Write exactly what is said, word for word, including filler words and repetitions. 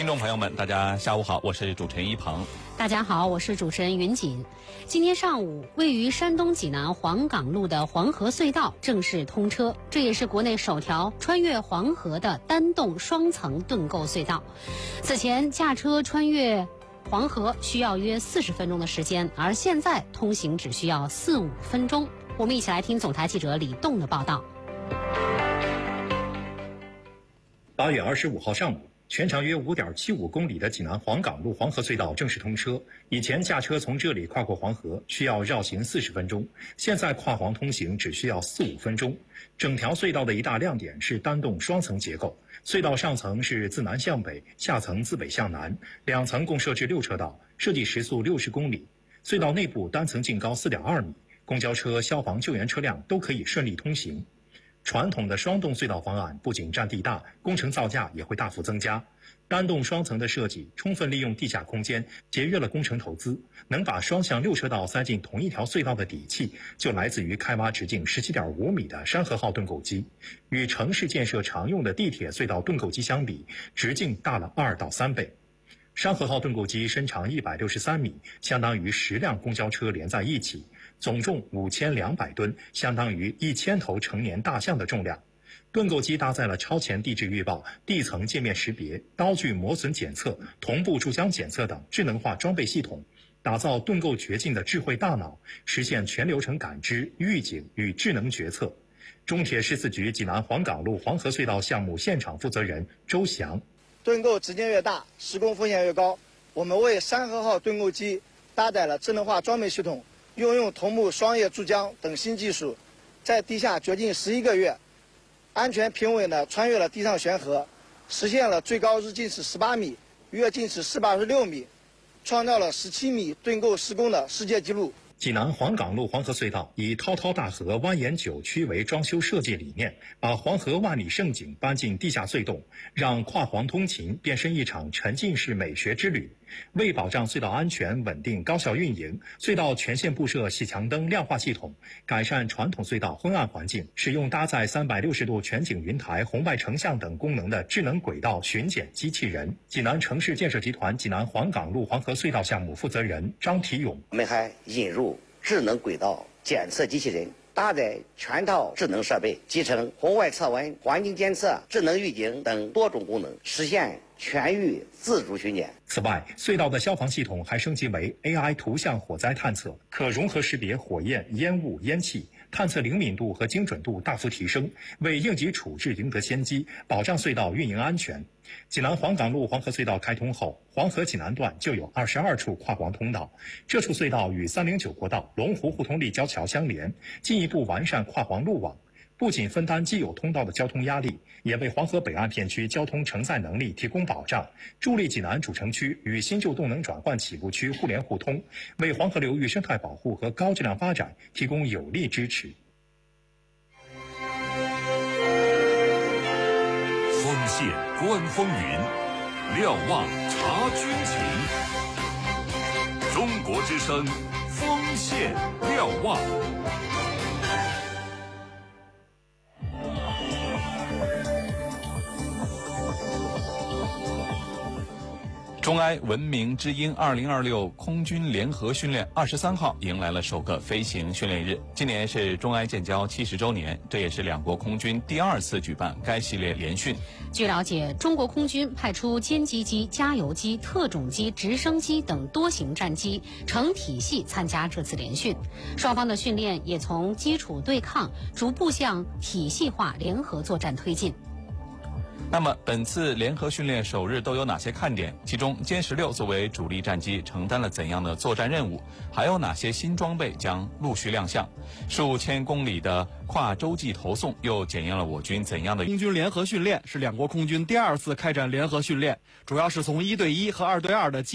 众朋友们，大家下午好，我是主持人一鹏。 大家好，我是主持人云锦。今天上午，位于山东济南黄岗路的黄河隧道正式通车，这也是国内首条穿越黄河的单洞双层盾构隧道。此前驾车穿越黄河需要约四十分钟的时间，而现在通行只需要四五分钟。我们一起来听总台记者李栋的报道。 八月二十五号上午，全长约 五点七五公里的济南黄岗路黄河隧道正式通车。以前驾车从这里跨过黄河需要绕行四十分钟，现在跨黄通行只需要四五分钟。整条隧道的一大亮点是单洞双层结构，隧道上层是自南向北，下层自北向南，两层共设置六车道，设计时速六十公里。隧道内部单层净高 四点二米，公交车、消防救援车辆都可以顺利通行。传统的双洞隧道方案不仅占地大，工程造价也会大幅增加。单洞双层的设计充分利用地下空间，节约了工程投资。能把双向六车道塞进同一条隧道的底气，就来自于开挖直径 十七点五米的山河号盾构机。与城市建设常用的地铁隧道盾构机相比，直径大了二到三倍。山河号盾构机身长一百六十三米，相当于十辆公交车连在一起，总重五千两百吨，相当于一千头成年大象的重量。盾构机搭载了超前地质预报、地层界面识别、刀具磨损检测、同步注浆检测等智能化装备系统，打造盾构掘进的智慧大脑，实现全流程感知、预警与智能决策。中铁十四局济南黄岗路黄河隧道项目现场负责人周翔： 盾构直径越大，施工风险越高。我们为山河号盾构机搭载了智能化装备系统，运用同步双叶注浆等新技术，在地下掘进十一个月，安全平稳地穿越了地上悬河，实现了最高日进尺十八米，月进尺四百二十六米，创造了十七米盾构施工的世界纪录。 济南黄岗路黄河隧道以滔滔大河蜿蜒九曲为装修设计理念，把黄河万里盛景搬进地下隧洞，让跨黄通勤变身一场沉浸式美学之旅。为保障隧道安全稳定高效运营，隧道全线布设洗墙灯亮化系统，改善传统隧道昏暗环境，使用搭载三百六十度全景云台、红外成像等功能的智能轨道巡检机器人。济南城市建设集团济南黄岗路黄河隧道项目负责人张提勇： 我们还引入智能轨道检测机器人，搭载全套智能设备，集成红外测温、环境监测、智能预警等多种功能，实现全域自主巡检。 此外，隧道的消防系统还升级为 A I 图像火灾探测，可融合识别火焰、烟雾、烟气，探测灵敏度和精准度大幅提升，为应急处置赢得先机，保障隧道运营安全。济南黄岗路黄河隧道开通后，黄河济南段就有二十二处跨黄通道。这处隧道与三零九国道龙湖互通立交桥相连，进一步完善跨黄路网。不仅分担既有通道的交通压力，也为黄河北岸片区交通承载能力提供保障，助力济南主城区与新旧动能转换起步区互联互通，为黄河流域生态保护和高质量发展提供有力支持。 锋线观风云，瞭望察军情。中国之声，锋线瞭望。 中埃文明之鹰二零二六空军联合训练二十三号迎来了首个飞行训练日。今年是中埃建交七十周年，这也是两国空军第二次举办该系列联训。 据了解，中国空军派出歼击机、加油机、特种机、直升机等多型战机成体系参加这次联训，双方的训练也从基础对抗逐步向体系化联合作战推进。 那么本次联合训练首日都有哪些看点？其中歼十六作为主力战机承担了怎样的作战任务？还有哪些新装备将陆续亮相？数千公里的跨洲际投送又检验了我军怎样的？ 空军联合训练是两国空军第二次开展联合训练，主要是从一对一和二对二的机